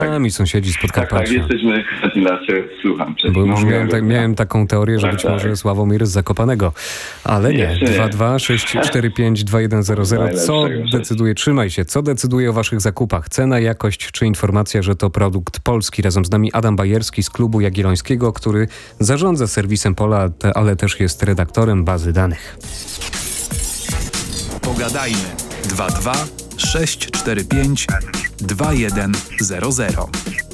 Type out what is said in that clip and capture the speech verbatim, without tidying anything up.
Sami sąsiedzi z Tak, tak, Podkarpacia. jesteśmy chętni, słucham. Bo już No, miałem, tak, miałem taką teorię, że Tak, być tak. może Sławomir z Zakopanego. Ale nie. Jeszcze nie. dwa dwa sześć cztery pięć dwa jeden zero zero. Co Najlepszego. decyduje, trzymaj się, co decyduje o waszych zakupach? Cena, jakość czy informacja, że to produkt polski? Razem z nami Adam Bajerski z Klubu Jagiellońskiego, który zarządza serwisem Pola, te- ale też jest redaktorem bazy danych. Pogadajmy. dwa dwa sześć cztery pięć dwa jeden zero zero.